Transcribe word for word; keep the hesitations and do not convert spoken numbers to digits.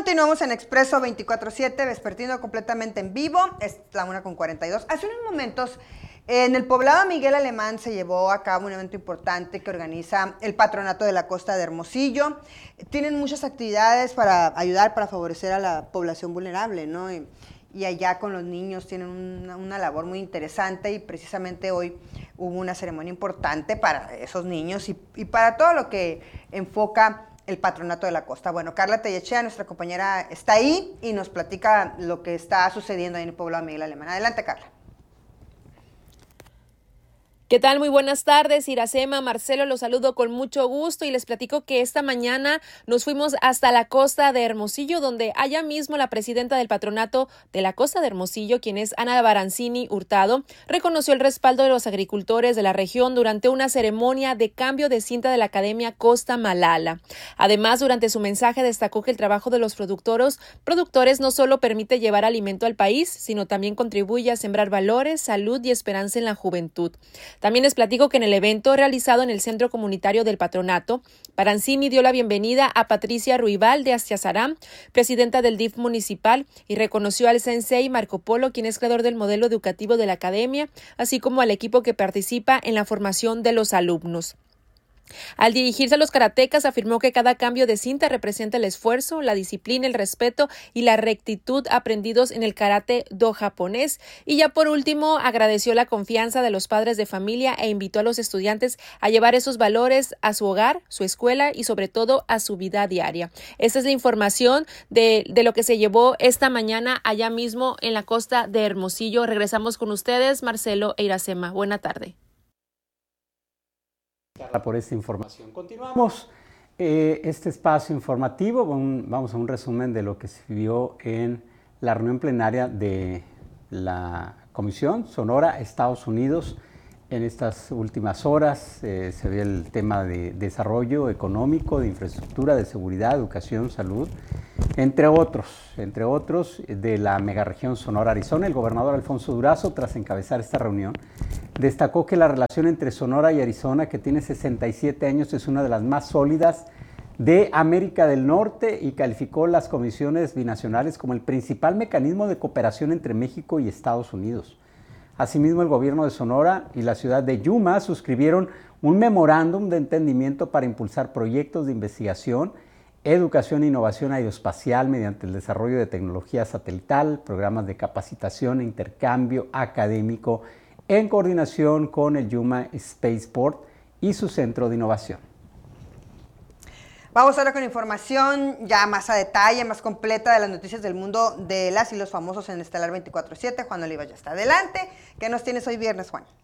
continuamos en Expreso veinticuatro siete, vespertino completamente en vivo, es la una con cuarenta y dos. Hace unos momentos, en el poblado Miguel Alemán se llevó a cabo un evento importante que organiza el Patronato de la Costa de Hermosillo. Tienen muchas actividades para ayudar, para favorecer a la población vulnerable, ¿no? Y, y allá con los niños tienen una, una labor muy interesante y precisamente hoy hubo una ceremonia importante para esos niños y, y para todo lo que enfoca el Patronato de la Costa. Bueno, Carla Tellechea, nuestra compañera, está ahí y nos platica lo que está sucediendo ahí en el poblado Miguel Alemán. Adelante, Carla. ¿Qué tal? Muy buenas tardes, Iracema, Marcelo, los saludo con mucho gusto y les platico que esta mañana nos fuimos hasta la costa de Hermosillo, donde allá mismo la presidenta del Patronato de la Costa de Hermosillo, quien es Ana Barancini Hurtado, reconoció el respaldo de los agricultores de la región durante una ceremonia de cambio de cinta de la Academia Costa Malala. Además, durante su mensaje destacó que el trabajo de los productores, productores no solo permite llevar alimento al país, sino también contribuye a sembrar valores, salud y esperanza en la juventud. También les platico que en el evento realizado en el Centro Comunitario del Patronato, Barancini dio la bienvenida a Patricia Ruibal de Astiazarán, presidenta del D I F municipal, y reconoció al sensei Marco Polo, quien es creador del modelo educativo de la academia, así como al equipo que participa en la formación de los alumnos. Al dirigirse a los karatecas, afirmó que cada cambio de cinta representa el esfuerzo, la disciplina, el respeto y la rectitud aprendidos en el karate do japonés. Y ya por último, agradeció la confianza de los padres de familia e invitó a los estudiantes a llevar esos valores a su hogar, su escuela y sobre todo a su vida diaria. Esta es la información de, de lo que se llevó esta mañana allá mismo en la costa de Hermosillo. Regresamos con ustedes, Marcelo e Iracema. Buena tarde. Por esta información. Continuamos eh, este espacio informativo. Un, vamos a un resumen de lo que se vio en la reunión plenaria de la Comisión Sonora Estados Unidos. En estas últimas horas eh, se ve el tema de desarrollo económico, de infraestructura, de seguridad, educación, salud, entre otros, entre otros de la megaregión Sonora-Arizona. El gobernador Alfonso Durazo, tras encabezar esta reunión, destacó que la relación entre Sonora y Arizona, que tiene sesenta y siete años, es una de las más sólidas de América del Norte y calificó las comisiones binacionales como el principal mecanismo de cooperación entre México y Estados Unidos. Asimismo, el gobierno de Sonora y la ciudad de Yuma suscribieron un memorándum de entendimiento para impulsar proyectos de investigación, educación e innovación aeroespacial mediante el desarrollo de tecnología satelital, programas de capacitación e intercambio académico en coordinación con el Yuma Spaceport y su centro de innovación. Vamos ahora con información ya más a detalle, más completa de las noticias del mundo de las y los famosos en Estelar veinticuatro siete. Juan Oliva ya está adelante. ¿Qué nos tienes hoy viernes, Juan?